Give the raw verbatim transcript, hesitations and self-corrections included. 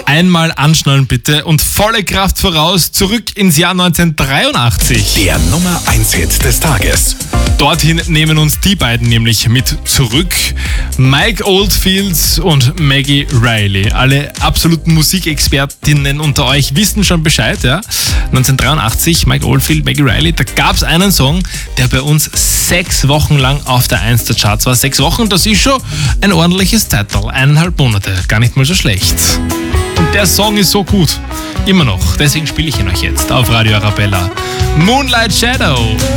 Einmal anschnallen bitte und volle Kraft voraus zurück ins Jahr neunzehnhundertdreiundachtzig. Der Nummer eins Hit des Tages. Dorthin nehmen uns die beiden nämlich mit zurück. Mike Oldfield und Maggie Reilly. Alle absoluten Musikexpertinnen unter euch wissen schon Bescheid. Ja? neunzehnhundertdreiundachtzig, Mike Oldfield, Maggie Reilly. Da gab es einen Song, der bei uns sechs Wochen lang auf der eins der Charts war. Sechs Wochen, das ist schon ein ordentliches Zeital. Eineinhalb Monate, gar nicht mal so schlecht. Und der Song ist so gut. Immer noch. Deswegen spiele ich ihn euch jetzt auf Radio Arabella. Moonlight Shadow.